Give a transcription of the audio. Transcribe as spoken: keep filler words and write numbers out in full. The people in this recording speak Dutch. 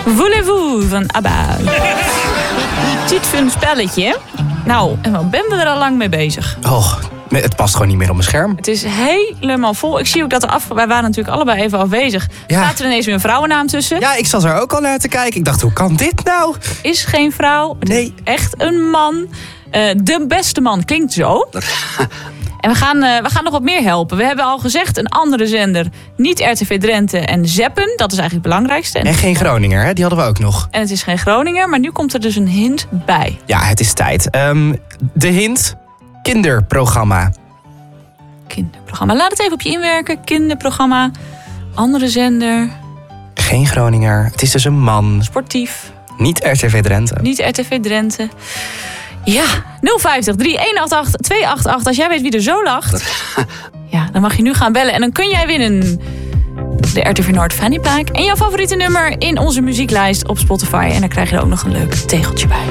Voulez-vous van ABBA. Ziet voor een spelletje. Nou, en wat ben we er al lang mee bezig? Oh, het past gewoon niet meer op mijn scherm. Het is helemaal vol. Ik zie ook dat er af... Wij waren natuurlijk allebei even afwezig. Ja. Staat er ineens weer een vrouwennaam tussen? Ja, ik zat er ook al naar te kijken. Ik dacht, hoe kan dit nou? Is geen vrouw. Het Nee. is echt een man. Uh, de beste man klinkt zo. En we gaan, uh, we gaan nog wat meer helpen. We hebben al gezegd, een andere zender. Niet R T V Drenthe en Zeppen. Dat is eigenlijk het belangrijkste. En geen Groninger, hè? Die hadden we ook nog. En het is geen Groninger, maar nu komt er dus een hint bij. Ja, het is tijd. Um, de hint, kinderprogramma. Kinderprogramma. Laat het even op je inwerken. Kinderprogramma. Andere zender. Geen Groninger. Het is dus een man. Sportief. Niet R T V Drenthe. Niet R T V Drenthe. Ja, nul vijftig drie een acht acht twee acht acht. Als jij weet wie er zo lacht, ja, dan mag je nu gaan bellen. En dan kun jij winnen de R T V Noord Fanny Pack en jouw favoriete nummer in onze muzieklijst op Spotify. En dan krijg je er ook nog een leuk tegeltje bij.